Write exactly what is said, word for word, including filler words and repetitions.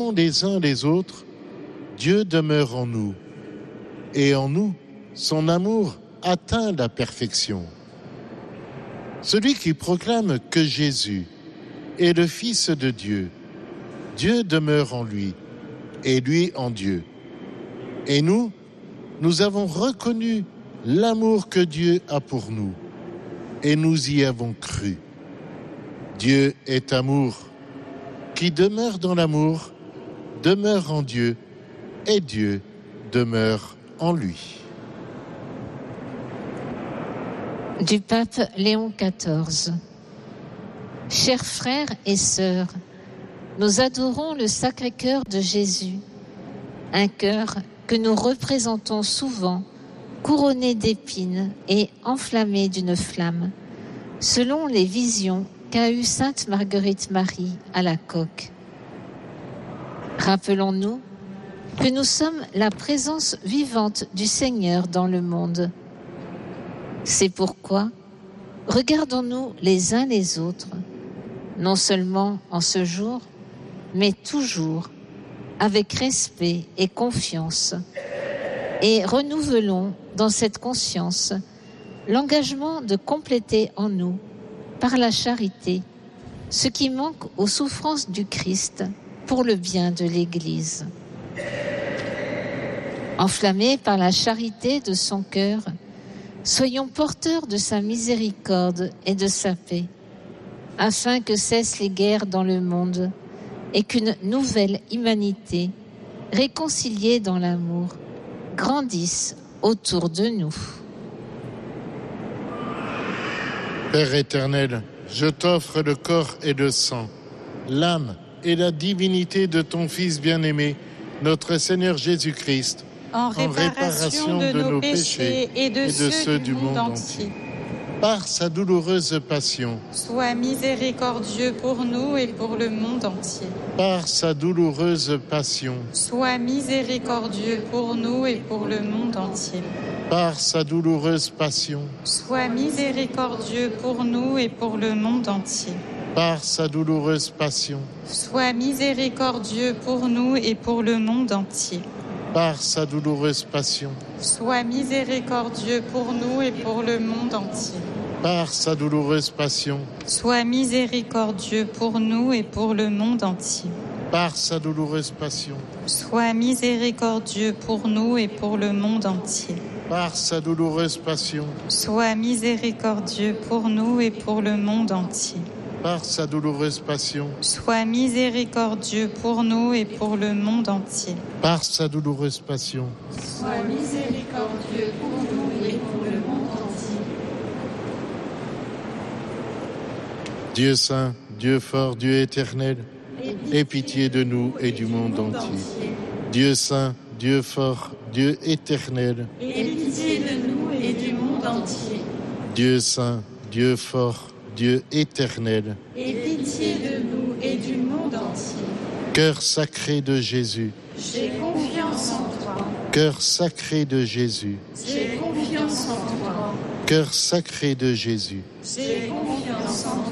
les uns les autres, Dieu demeure en nous, et en nous, son amour atteint la perfection. Celui qui proclame que Jésus est le Fils de Dieu, Dieu demeure en lui, et lui en Dieu. Et nous, nous avons reconnu l'amour que Dieu a pour nous, et nous y avons cru. Dieu est amour. Qui demeure dans l'amour, demeure en Dieu, et Dieu demeure en lui. Du pape Léon quatorze. Chers frères et sœurs, nous adorons le Sacré-Cœur de Jésus, un cœur que nous représentons souvent couronné d'épines et enflammé d'une flamme, selon les visions qu'a eues sainte Marguerite Marie à la coque. Rappelons-nous que nous sommes la présence vivante du Seigneur dans le monde. C'est pourquoi regardons-nous les uns les autres, non seulement en ce jour, mais toujours avec respect et confiance, et renouvelons dans cette conscience l'engagement de compléter en nous, par la charité, ce qui manque aux souffrances du Christ pour le bien de l'Église. Enflammés par la charité de son cœur, soyons porteurs de sa miséricorde et de sa paix, afin que cessent les guerres dans le monde et qu'une nouvelle humanité, réconciliée dans l'amour, grandisse autour de nous. Père éternel, je t'offre le corps et le sang, l'âme et la divinité de ton Fils bien-aimé, notre Seigneur Jésus-Christ, en réparation, en réparation de, de nos péchés et de, et de ceux, ceux du monde entier. entier. Par sa douloureuse passion, sois miséricordieux pour nous et pour le monde entier. Par sa douloureuse passion, sois miséricordieux pour nous et pour le monde entier. Par sa douloureuse passion, sois miséricordieux pour nous et pour le monde entier. Par sa douloureuse passion, sois miséricordieux pour nous et pour le monde entier. Par sa douloureuse passion, sois miséricordieux pour nous et pour le monde entier. Par sa douloureuse passion, sois miséricordieux pour nous et pour le monde entier. Par sa douloureuse passion, sois miséricordieux pour nous et pour le monde entier. Par sa douloureuse passion, sois miséricordieux pour nous et pour le monde entier. Par sa douloureuse passion, sois miséricordieux pour nous et pour le monde entier. Par sa douloureuse passion, sois miséricordieux pour nous et pour le monde entier. Dieu saint, Dieu fort, Dieu éternel, aie pitié de nous et du monde entier. Dieu saint, Dieu fort, Dieu éternel, aie pitié de nous et du monde entier. Dieu saint, Dieu fort, Dieu éternel, aie pitié de nous et du monde entier. Cœur sacré de Jésus, j'ai confiance en toi. Cœur sacré de Jésus, j'ai confiance en toi. Cœur sacré de Jésus, j'ai confiance en toi.